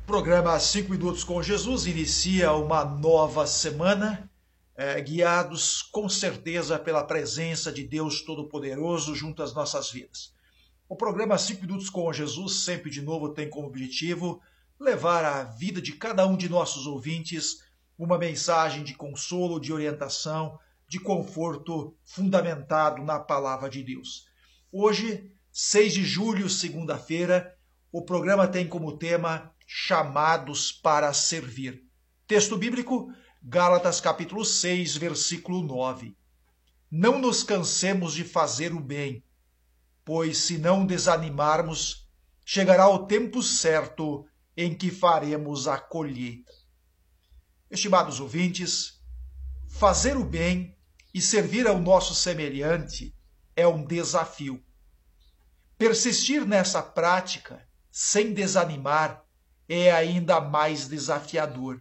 Programa 5 Minutos com Jesus inicia uma nova semana, guiados com certeza pela presença de Deus Todo-Poderoso junto às nossas vidas. O programa 5 Minutos com Jesus sempre de novo tem como objetivo levar à vida de cada um de nossos ouvintes uma mensagem de consolo, de orientação, de conforto fundamentado na palavra de Deus. Hoje, 6 de julho, segunda-feira, o programa tem como tema Chamados para servir. Texto bíblico, Gálatas capítulo 6, versículo 9. Não nos cansemos de fazer o bem, pois se não desanimarmos, chegará o tempo certo em que faremos a colheita. Estimados ouvintes, fazer o bem e servir ao nosso semelhante é um desafio. Persistir nessa prática, sem desanimar, é ainda mais desafiador.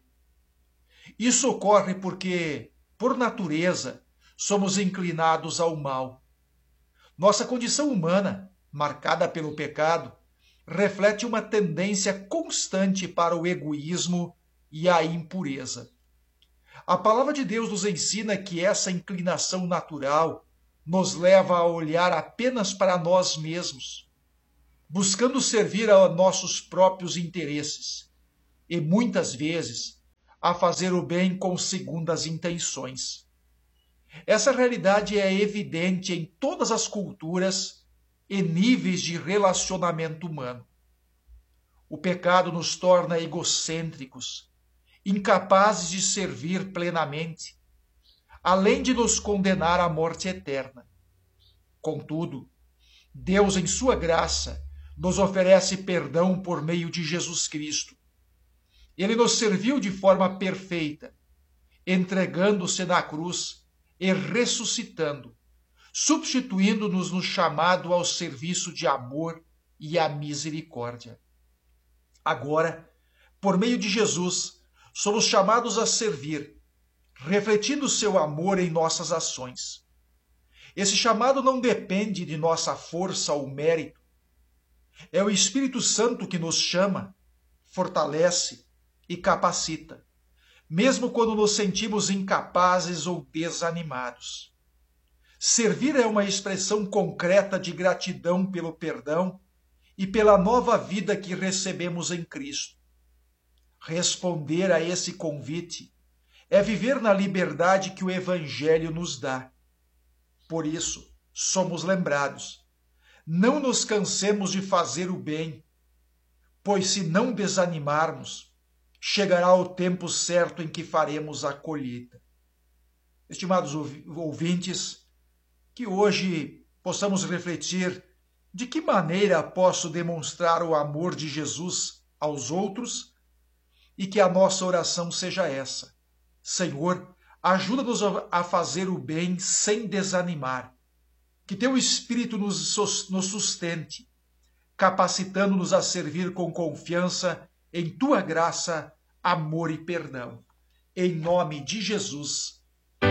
Isso ocorre porque, por natureza, somos inclinados ao mal. Nossa condição humana, marcada pelo pecado, reflete uma tendência constante para o egoísmo e a impureza. A palavra de Deus nos ensina que essa inclinação natural nos leva a olhar apenas para nós mesmos, buscando servir a nossos próprios interesses e, muitas vezes, a fazer o bem com segundas intenções. Essa realidade é evidente em todas as culturas e níveis de relacionamento humano. O pecado nos torna egocêntricos, incapazes de servir plenamente, além de nos condenar à morte eterna. Contudo, Deus, em sua graça, nos oferece perdão por meio de Jesus Cristo. Ele nos serviu de forma perfeita, entregando-se na cruz e ressuscitando, substituindo-nos no chamado ao serviço de amor e à misericórdia. Agora, por meio de Jesus, somos chamados a servir, refletindo seu amor em nossas ações. Esse chamado não depende de nossa força ou mérito. É o Espírito Santo que nos chama, fortalece e capacita, mesmo quando nos sentimos incapazes ou desanimados. Servir é uma expressão concreta de gratidão pelo perdão e pela nova vida que recebemos em Cristo. Responder a esse convite é viver na liberdade que o Evangelho nos dá. Por isso, somos lembrados. Não nos cansemos de fazer o bem, pois se não desanimarmos, chegará o tempo certo em que faremos a colheita. Estimados ouvintes, que hoje possamos refletir de que maneira posso demonstrar o amor de Jesus aos outros e que a nossa oração seja essa. Senhor, ajuda-nos a fazer o bem sem desanimar. Que teu Espírito nos sustente, capacitando-nos a servir com confiança em tua graça, amor e perdão. Em nome de Jesus.